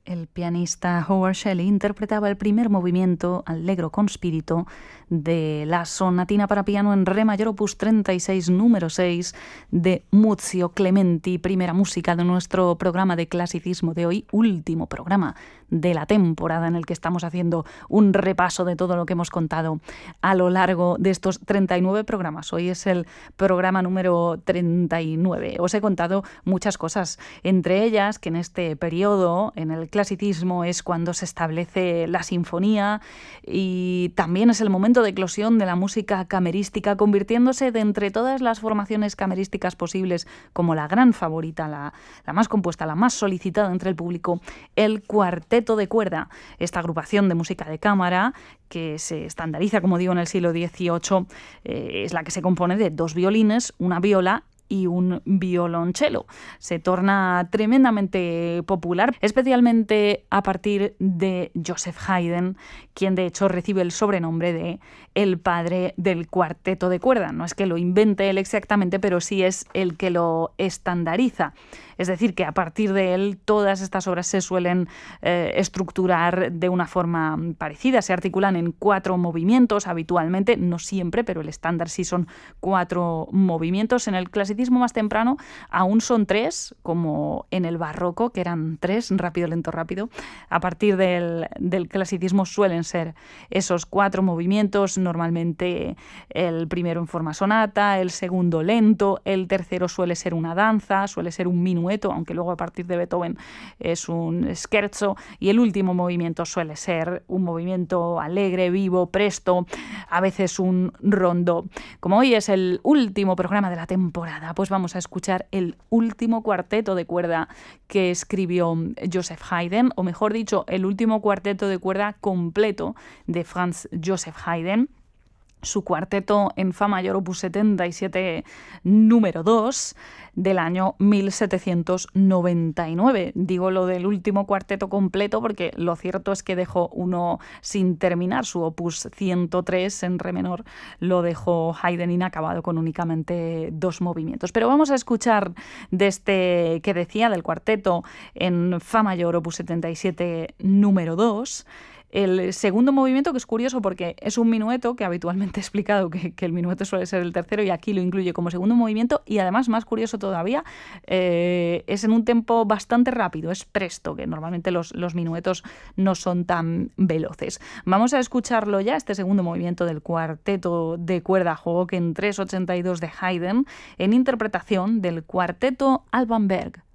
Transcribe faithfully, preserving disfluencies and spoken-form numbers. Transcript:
El pianista Howard Shelley interpretaba el primer movimiento, Allegro con spirito, de la sonatina para piano en re mayor opus treinta y seis, número seis, de Muzio Clementi, primera música de nuestro programa de clasicismo de hoy, último programa de la temporada en el que estamos haciendo un repaso de todo lo que hemos contado a lo largo de estos treinta y nueve programas. Hoy es el programa número treinta y nueve. Os he contado muchas cosas, entre ellas que en este periodo, en el clasicismo, es cuando se establece la sinfonía y también es el momento de eclosión de la música camerística, convirtiéndose de entre todas las formaciones camerísticas posibles como la gran favorita, la, la más compuesta, la más solicitada entre el público, el cuarteto de cuerda, esta agrupación de música de cámara que se estandariza, como digo, en el siglo dieciocho, eh, es la que se compone de dos violines, una viola y un violonchelo. Se torna tremendamente popular, especialmente a partir de Joseph Haydn, quien de hecho recibe el sobrenombre de el padre del cuarteto de cuerda. No es que lo invente él exactamente, pero sí es el que lo estandariza. Es decir, que a partir de él todas estas obras se suelen eh, estructurar de una forma parecida. Se articulan en cuatro movimientos habitualmente, no siempre, pero el estándar sí son cuatro movimientos. En el clasicismo más temprano aún son tres, como en el barroco, que eran tres, rápido, lento, rápido. A partir del, del clasicismo suelen ser esos cuatro movimientos, normalmente el primero en forma sonata, el segundo lento, el tercero suele ser una danza, suele ser un minueto, aunque luego a partir de Beethoven es un scherzo, y el último movimiento suele ser un movimiento alegre, vivo, presto, a veces un rondó. Como hoy es el último programa de la temporada, pues vamos a escuchar el último cuarteto de cuerda que escribió Joseph Haydn, o mejor dicho, el último cuarteto de cuerda completo de Franz Joseph Haydn. Su cuarteto en fa mayor opus setenta y siete, número dos, del año mil setecientos noventa y nueve. Digo lo del último cuarteto completo porque lo cierto es que dejó uno sin terminar. Su opus ciento tres en re menor lo dejó Haydn inacabado con únicamente dos movimientos. Pero vamos a escuchar de este que decía del cuarteto en fa mayor opus setenta y siete, número dos, el segundo movimiento, que es curioso porque es un minueto, que habitualmente he explicado que, que el minueto suele ser el tercero y aquí lo incluye como segundo movimiento, y además, más curioso todavía, eh, es en un tempo bastante rápido, es presto, que normalmente los, los minuetos no son tan veloces. Vamos a escucharlo ya, este segundo movimiento del cuarteto de cuerda Hoboken tres ochenta y dos de Haydn, en interpretación del cuarteto Alban Berg.